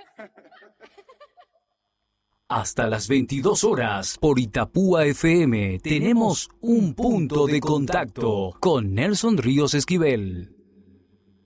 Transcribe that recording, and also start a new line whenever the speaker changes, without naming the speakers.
Hasta las 22 horas por Itapúa FM tenemos un punto de contacto con Nelson Ríos Esquivel.